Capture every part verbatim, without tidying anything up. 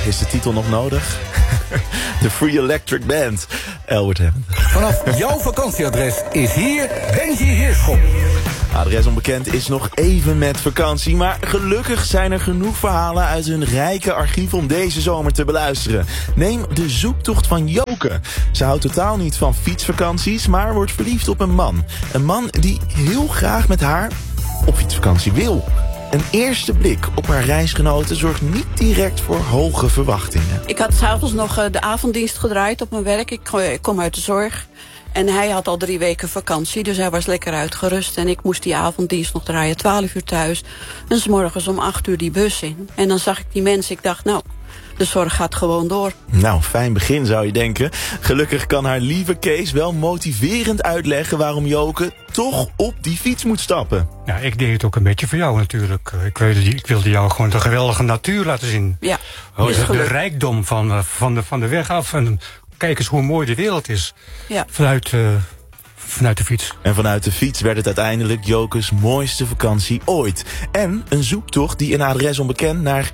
is de titel nog nodig? De Free Electric Band. Elwood Hammond. Vanaf jouw vakantieadres is hier Benji Heerschop. Adres onbekend is nog even met vakantie, maar gelukkig zijn er genoeg verhalen uit hun rijke archief om deze zomer te beluisteren. Neem de zoektocht van Joke. Ze houdt totaal niet van fietsvakanties, maar wordt verliefd op een man. Een man die heel graag met haar op fietsvakantie wil. Een eerste blik op haar reisgenoten zorgt niet direct voor hoge verwachtingen. Ik had s'avonds nog uh, de avonddienst gedraaid op mijn werk. Ik, ik kom uit de zorg. En hij had al drie weken vakantie, dus hij was lekker uitgerust. En ik moest die avonddienst nog draaien, twaalf uur thuis. En 's morgens om acht uur die bus in. En dan zag ik die mensen, ik dacht, nou, de zorg gaat gewoon door. Nou, fijn begin zou je denken. Gelukkig kan haar lieve Kees wel motiverend uitleggen waarom Joke toch op die fiets moet stappen. Ja, ik deed het ook een beetje voor jou natuurlijk. Ik, weet, ik wilde jou gewoon de geweldige natuur laten zien. Ja, oh, de, de rijkdom van, van, de, van de weg af. En kijk eens hoe mooi de wereld is. Ja. Vanuit, uh, vanuit de fiets. En vanuit de fiets werd het uiteindelijk Jokes mooiste vakantie ooit. En een zoektocht die een adres onbekend naar...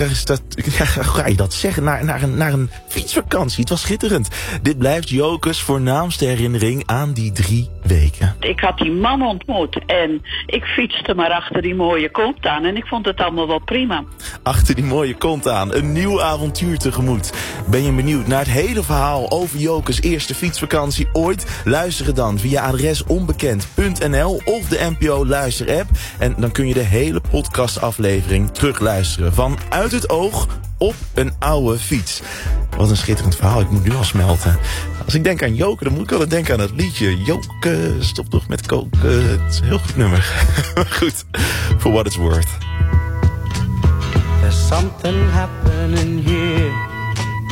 Hoe ga je dat zeggen? Naar, naar, een, naar een fietsvakantie. Het was schitterend. Dit blijft Jokes voornaamste herinnering aan die drie weken. Ik had die man ontmoet en ik fietste maar achter die mooie kont aan. En ik vond het allemaal wel prima. Achter die mooie kont aan. Een nieuw avontuur tegemoet. Ben je benieuwd naar het hele verhaal over Jokes eerste fietsvakantie ooit? Luister het dan via adres onbekend punt n l of de N P O Luister app. En dan kun je de hele podcastaflevering terugluisteren. Van Uit het oog op een oude fiets. Wat een schitterend verhaal. Ik moet nu al smelten. Als ik denk aan Joke, dan moet ik altijd denken aan het liedje. Joke, stop toch met koken. Het is een heel goed nummer. Goed, for what it's worth. There's something happening here.